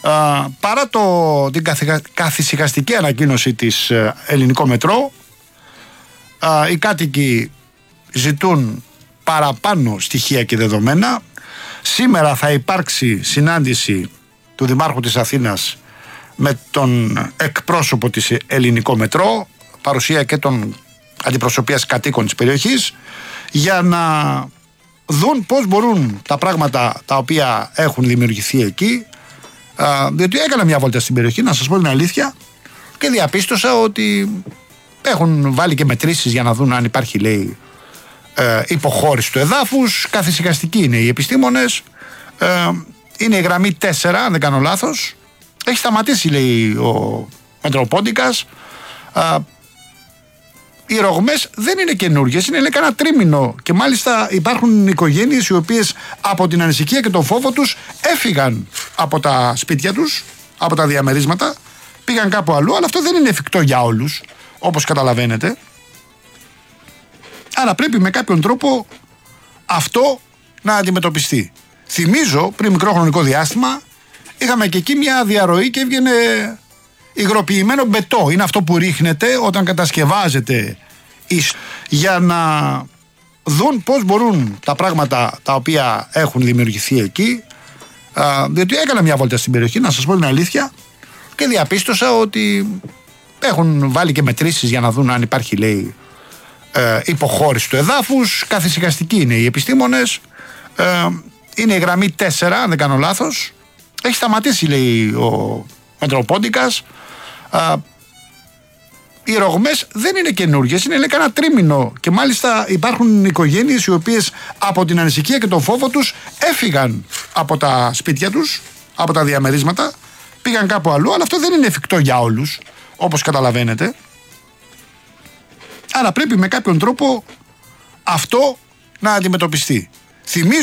παρά την καθησυχαστική ανακοίνωση της Ελληνικό Μετρό, οι κάτοικοι ζητούν παραπάνω στοιχεία και δεδομένα. Σήμερα θα υπάρξει συνάντηση του Δημάρχου της Αθήνας με τον εκπρόσωπο της Ελληνικό Μετρό, παρουσία και των αντιπροσωπείας κατοίκων της περιοχής, για να δουν πώς μπορούν τα πράγματα τα οποία έχουν δημιουργηθεί εκεί, διότι έκανα μια βόλτα στην περιοχή, να σας πω την αλήθεια, και διαπίστωσα ότι έχουν βάλει και μετρήσεις για να δουν αν υπάρχει, λέει, υποχώρηση του εδάφους. Καθησυχαστικοί είναι οι επιστήμονες. Είναι η γραμμή 4, αν δεν κάνω λάθος. Έχει σταματήσει, λέει, ο Μετροπόντικας. Οι ρογμές δεν είναι καινούργιες, είναι, λέει, κάνα τρίμηνο, και μάλιστα υπάρχουν οικογένειες οι οποίες από την ανησυχία και τον φόβο τους έφυγαν από τα σπίτια τους, από τα διαμερίσματα, πήγαν κάπου αλλού, αλλά αυτό δεν είναι εφικτό για όλους, όπως καταλαβαίνετε. Άρα πρέπει με κάποιον τρόπο αυτό να αντιμετωπιστεί. Θυμίζω, πριν μικρό χρονικό διάστημα, είχαμε και εκεί μια διαρροή και έβγαινε υγροποιημένο μπετό. Είναι αυτό που ρίχνεται όταν κατασκευάζεται, για να δουν πώς μπορούν τα πράγματα τα οποία έχουν δημιουργηθεί εκεί, διότι έκανα μια βόλτα στην περιοχή, να σας πω την αλήθεια, και διαπίστωσα ότι έχουν βάλει και μετρήσεις για να δουν αν υπάρχει, λέει, υποχώρηση του εδάφους. Καθησυχαστικοί είναι οι επιστήμονες. Είναι η γραμμή 4, αν δεν κάνω λάθος. Έχει σταματήσει, λέει, ο Μετροπόντικας. Οι ρογμές δεν είναι καινούργιες, είναι, λέει, κάνα τρίμηνο, και μάλιστα υπάρχουν οικογένειες οι οποίες από την ανησυχία και τον φόβο τους έφυγαν από τα σπίτια τους, από τα διαμερίσματα, πήγαν κάπου αλλού, αλλά αυτό δεν είναι εφικτό για όλους, όπως καταλαβαίνετε. Άρα πρέπει με κάποιον τρόπο αυτό να αντιμετωπιστεί. Θυμίζω